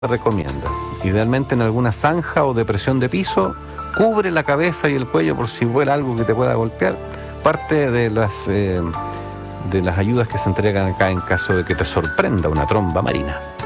se recomienda. Idealmente en alguna zanja o depresión de piso, cubre la cabeza y el cuello por si vuela algo que te pueda golpear. Parte de las ayudas que se entregan acá en caso de que te sorprenda una tromba marina.